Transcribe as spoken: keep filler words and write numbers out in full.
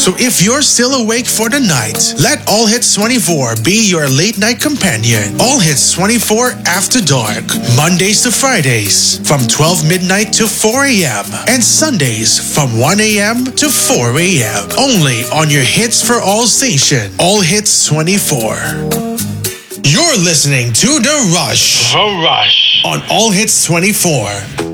So if you're still awake for the night, let All Hits twenty-four be your late night companion. All Hits twenty-four After Dark, Mondays to Fridays from twelve midnight to four a.m. and Sundays from one a.m. to four a.m. Only on your Hits for All station, All Hits twenty-four. You're listening to The Rush. The Rush. On All Hits twenty-four.